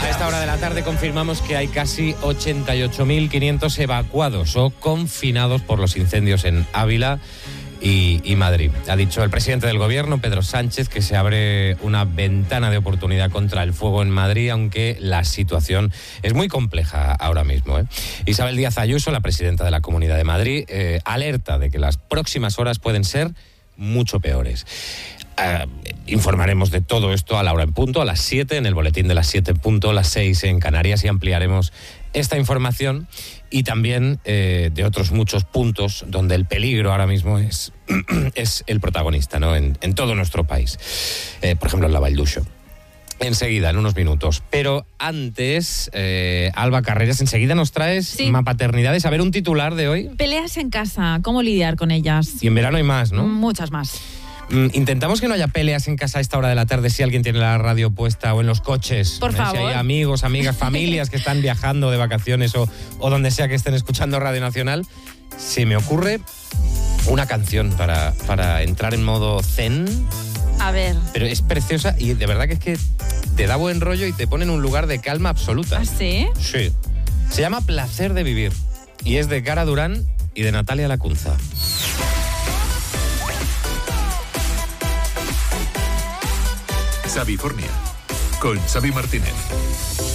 A esta hora de la tarde confirmamos que hay casi 88.500 evacuados o confinados por los incendios en Ávila y Madrid. Ha dicho el presidente del gobierno, Pedro Sánchez, que se abre una ventana de oportunidad contra el fuego en Madrid, aunque la situación es muy compleja ahora mismo. Isabel Díaz Ayuso, la presidenta de la Comunidad de Madrid, alerta de que las próximas horas pueden ser mucho peores. Informaremos de todo esto a la hora en punto, a las 7, en el boletín de las 7 en punto, a las 6 en Canarias, y ampliaremos esta información y también de otros muchos puntos donde el peligro ahora mismo es el protagonista, ¿no? En todo nuestro país. Por ejemplo, en la Vall d'Uixó. Enseguida, en unos minutos. Pero antes, Alba Carreras, enseguida nos traes Mapaternidades. A ver, un titular de hoy. Peleas en casa, ¿cómo lidiar con ellas? Y en verano hay más, ¿no? Muchas más. Intentamos que no haya peleas en casa a esta hora de la tarde si alguien tiene la radio puesta o en los coches. Por favor. Si hay amigos, amigas, familias que están viajando de vacaciones o donde sea que estén escuchando Radio Nacional, se me ocurre una canción para entrar en modo zen. A ver. Pero es preciosa y de verdad que es que te da buen rollo y te pone en un lugar de calma absoluta. ¿Ah, sí? Sí. Se llama Placer de Vivir y es de Cara Durán y de Natalia Lacunza. Xavifornia, con Xavi Martínez.